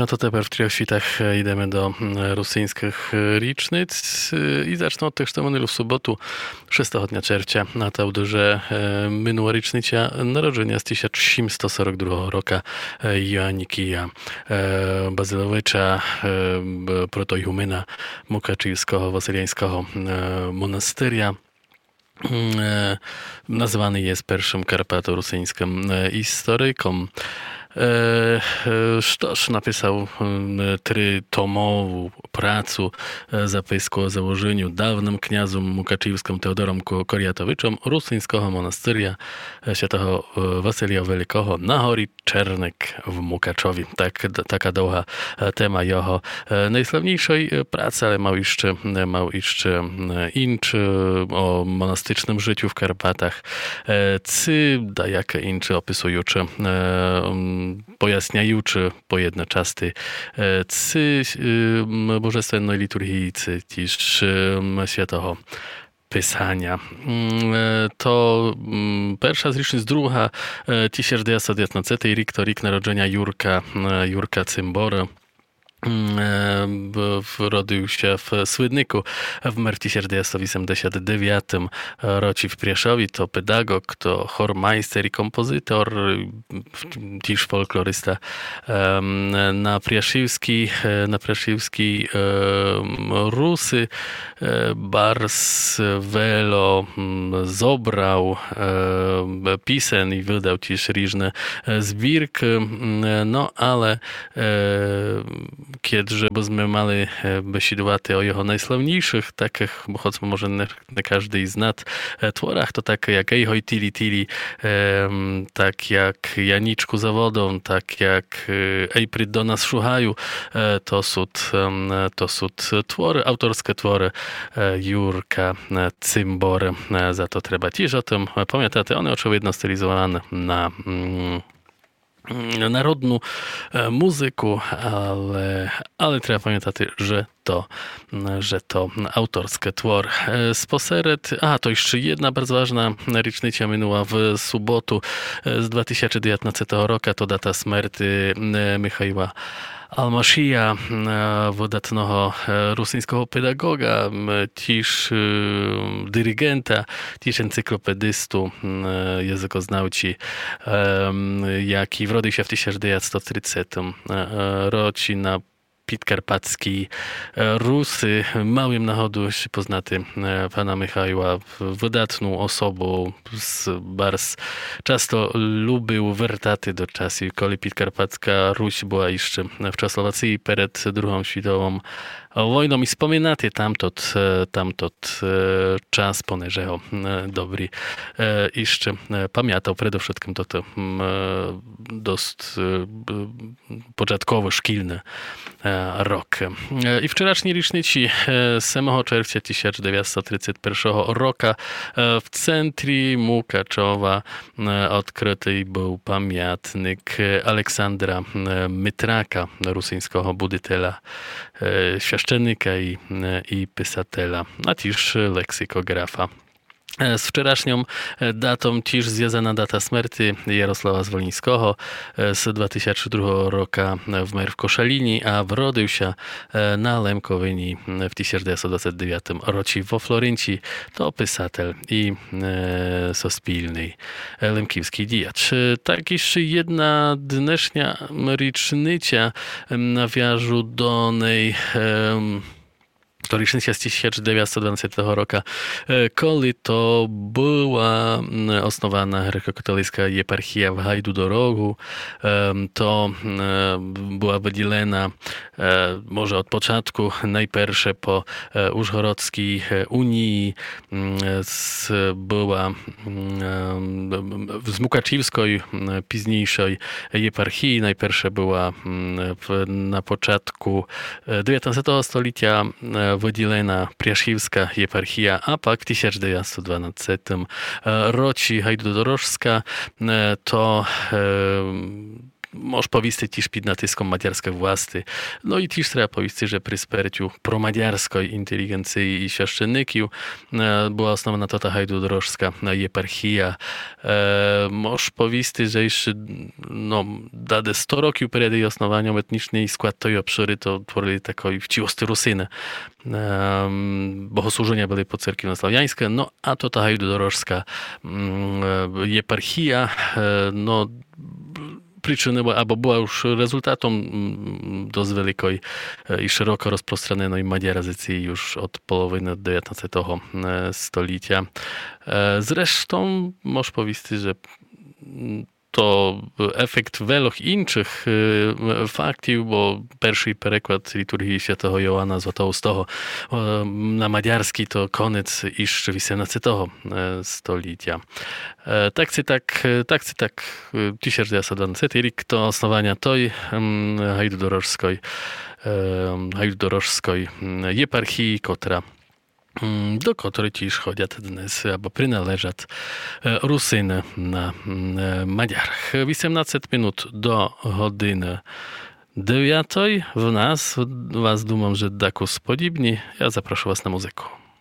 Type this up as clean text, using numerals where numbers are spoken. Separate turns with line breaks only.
No to тепер в трьох світах йдемо до русинських річниць і зачнемо od tych, що вони в суботу 6 dnia czerwca na to, że minęła rocznica narodzenia z 1742 roku Joannikija Bazylowicza, protoihumena Mukaczywskiego Wasyliańskiego monasteria. Nazywany jest pierwszym karpato-rusyńskim historyką. Sztoż napisał trytomową pracę zapisku o założeniu dawnym kniazom mukaczywskim Teodorem Koriatowiczem rusyńskiego monasteria świętego Wasylia Wielkiego na Hory Czernek w Mukaczowie. Taka długa tema jego najsławniejszej pracy, ale mał jeszcze inczy o monastycznym życiu w Karpatach. Dajakie inczy opisujące pojaśniajuczy pojednoczasty bożestwennej liturgii, też świętego Pisania. To pierwsza z rocznic druga 1919 rok to rok narodzenia Jurka Cymbora. Urodził się w Swydniku w 1989 roku w Prieszowie. To pedagog, to chormeister i kompozytor, też folklorysta. Na Prieszywski Rusy Bars Welo zobrał pisen i wydał też różne zbirki, no ale kiedy byśmy mali besidłaty o jego najsławniejszych, takich, bo choć może nie każdy z nad tworach, to takie jak Ej hoj tili tili, tak jak Janiczku za wodą, tak jak Ej pryd do nas szuchaju, to są twory, autorskie twory Jurka Cymbory. Za to trzeba też o tym pamiętać. One oczywiście stylizowane na narodną muzykę, ale trzeba pamiętać, że to autorskie twór. Sposered, to jeszcze jedna bardzo ważna rocznica minęła w sobotę z 2019 roku, to data śmierci Michaiła Almashija, wydatnego rosyjskiego pedagoga, też dyrygenta, też encyklopedystu, językoznawcy, jaki urodził się w 1930 roku na Podkarpackiej Rusy, małym nachodu się poznaty pana Michaiła, wydatną osobą, bardzo często lubił wertaty do czasu, kiedy Podkarpacka Ruś była jeszcze w Czechosłowacji przed II światową wojną i wspominaty tamtot czas poneżeho dobry jeszcze pamiętał przede wszystkim to dość początkowo szkolny rok. I wczorajszej rocznicy 7 czerwca 1931 roku w centrum Mukaczowa odkryty był pamiętnik Aleksandra Mytraka, rosyjskiego budytela, świaszczennika i pisatela, a też leksykografa. Z wczorajszą datą też związana data śmierci Jarosława Zwolińskiego z 2002 roku w Koszalini, a urodził się na Lemkowyni w 1929 roku w Florencji. To pisatel i sospilny lemkiewski dijacz. Tak jeszcze jedna dnesznia rocznica nawiążu do niej to rocznica z 1912 roku, kiedy to była osnowana grekokatolicka eparchia w Hajdu-Dorogu. To była wydzielona może od początku, najpierw po Użhorodzkiej Unii, była z Mukaczywskiej późniejszej eparchii. Najpierw była na początku XIX stulecia wydzielona Prieszywska eparchia, a pak w 1912 roku Hajdudorożska to Можеш повісти тіж під натиском мадярської власти. Ну і тіж треба повісти, що при спертю промадярської інтелігенції і священників була основана тота гайдудорожська єпархія. Можеш повісти, що ще даде 100 років перед її основанням етнічний склад тої обшири, то творили такої вчивості русини. Bogosłużenia były pocerkiewno-sławiańskie, no a to ta hajdudorожська єпархія, przyczyniła, albo była już rezultatem dość wielkiej i szeroko rozprostranej madziaryzacji już od połowy XIX stulecia. Zresztą, możesz powiedzieć, że to efekt wielu innych faktów, bo pierwszy przekład liturgii świętego Joana Złatoustego na madziarski to koniec iż XVIII stulecia. Tak, 1912 rok to основання той hajdudorожської єпархії, do której dziś chodzą dnes, albo przynależat Rusyny na Madziarach. 18 minut do godziny 9. Was dumam, że dakus podobni. Ja zapraszam was na muzykę.